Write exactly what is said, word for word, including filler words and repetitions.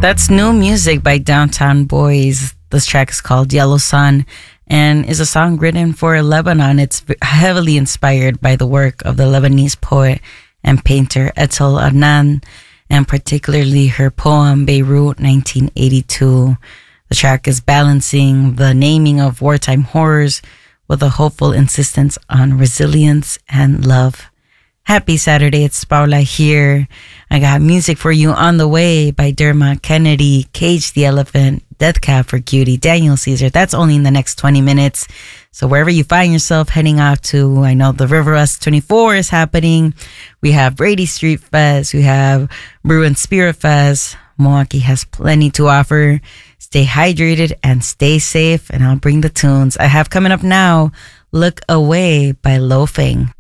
That's new music by Downtown Boys. This track is called Yellow Sun and is a song written for Lebanon. It's heavily inspired by the work of the Lebanese poet and painter Etel Adnan, and particularly her poem Beirut nineteen eighty-two. The track is balancing the naming of wartime horrors with a hopeful insistence on resilience and love. Happy Saturday, it's Paula here. I got music for you on the way by Dermot Kennedy, Cage the Elephant, Death Cab for Cutie, Daniel Caesar. That's only in the next twenty minutes. So wherever you find yourself heading out to, I know the River Us twenty-four is happening. We have Brady Street Fest. We have Bruin Spirit Fest. Milwaukee has plenty to offer. Stay hydrated and stay safe. And I'll bring the tunes. I have coming up now, Look Away by Loafing.